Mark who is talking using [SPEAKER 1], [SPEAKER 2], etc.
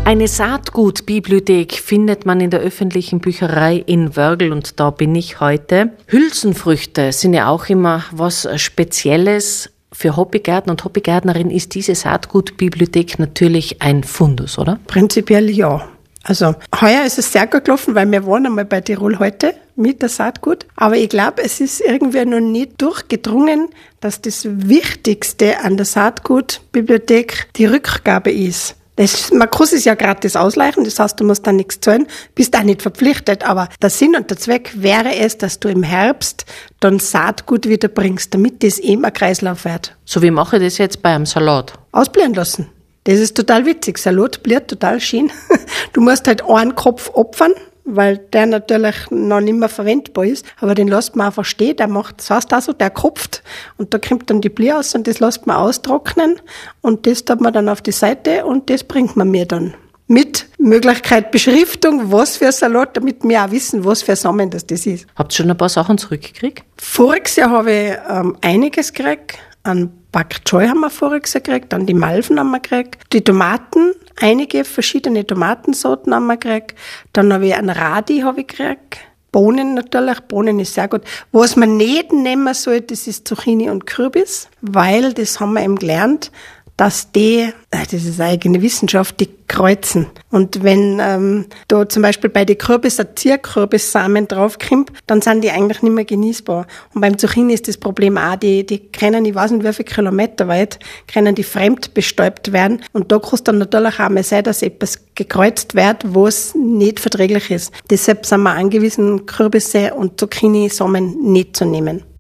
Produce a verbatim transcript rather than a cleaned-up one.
[SPEAKER 1] Eine Saatgutbibliothek findet man in der öffentlichen Bücherei in Wörgl und da bin ich heute. Hülsenfrüchte sind ja auch immer was Spezielles. Für Hobbygärtner und Hobbygärtnerin ist diese Saatgutbibliothek natürlich ein Fundus, oder?
[SPEAKER 2] Prinzipiell ja. Also heuer ist es sehr gut gelaufen, weil wir waren einmal bei Tirol heute mit der Saatgut. Aber ich glaube, es ist irgendwie noch nicht durchgedrungen, dass das Wichtigste an der Saatgutbibliothek die Rückgabe ist. Das, man kann es ja gratis ausleihen, das heißt, du musst dann nichts zahlen, bist auch nicht verpflichtet, aber der Sinn und der Zweck wäre es, dass du im Herbst dann Saatgut wieder bringst, damit das eben ein Kreislauf wird.
[SPEAKER 1] So wie mache ich das jetzt bei einem Salat?
[SPEAKER 2] Ausblühen lassen. Das ist total witzig. Salat blüht total schön. Du musst halt einen Kopf opfern, weil der natürlich noch nicht mehr verwendbar ist. Aber den lässt man einfach stehen. Der macht, das heißt also, der kopft und da kommt dann die Blühe aus und das lässt man austrocknen und das tut man dann auf die Seite und das bringt man mir dann. Mit Möglichkeit Beschriftung, was für ein Salat, damit wir auch wissen, was für ein Samen das, das ist.
[SPEAKER 1] Habt ihr schon ein paar Sachen zurückgekriegt?
[SPEAKER 2] Voriges Jahr habe ich ähm, einiges gekriegt. An Bak Choy haben wir voriges Jahr gekriegt, dann die Malven haben wir gekriegt, die Tomaten, einige verschiedene Tomatensorten haben wir gekriegt, dann habe ich einen Radi habe ich gekriegt, Bohnen natürlich, Bohnen ist sehr gut. Was man nicht nehmen soll, das ist Zucchini und Kürbis, weil, das haben wir eben gelernt, dass die, das ist eine eigene Wissenschaft, die kreuzen. Und wenn ähm, da zum Beispiel bei den Kürbis ein Zierkürbissamen draufkommt, dann sind die eigentlich nicht mehr genießbar. Und beim Zucchini ist das Problem auch, die, die können, ich weiß nicht wie viele Kilometer weit, können die fremd bestäubt werden. Und da kann es dann natürlich auch mal sein, dass etwas gekreuzt wird, was nicht verträglich ist. Deshalb sind wir angewiesen, Kürbisse und Zucchini-Samen nicht zu nehmen.